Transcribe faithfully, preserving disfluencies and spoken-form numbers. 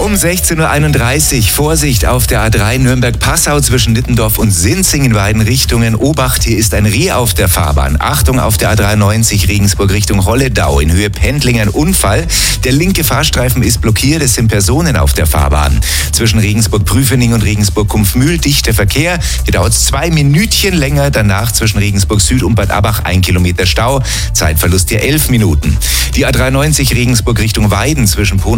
Um sechzehn Uhr einunddreißig, Vorsicht auf der A drei Nürnberg-Passau zwischen Nittendorf und Sinzing in beiden Richtungen. Obacht, hier ist ein Reh auf der Fahrbahn. Achtung auf der A dreiundneunzig Regensburg Richtung Holledau in Höhe Pendling ein Unfall. Der linke Fahrstreifen ist blockiert, es sind Personen auf der Fahrbahn. Zwischen Regensburg-Prüfening und Regensburg-Kumpfmühl dichter Verkehr. Hier dauert es zwei Minütchen länger. Danach zwischen Regensburg Süd und Bad Abach ein Kilometer Stau. Zeitverlust hier elf Minuten. Die A dreiundneunzig Regensburg Richtung Weiden zwischen Pon